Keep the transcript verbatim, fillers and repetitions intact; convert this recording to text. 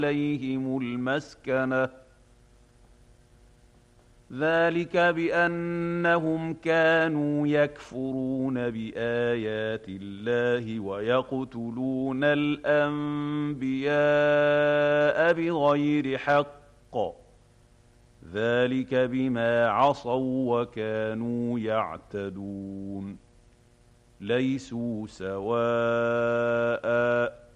عليهم المسكنة ذلك بأنهم كانوا يكفرون بآيات الله ويقتلون الأنبياء بغير حق ذلك بما عصوا وكانوا يعتدون ليسوا سواء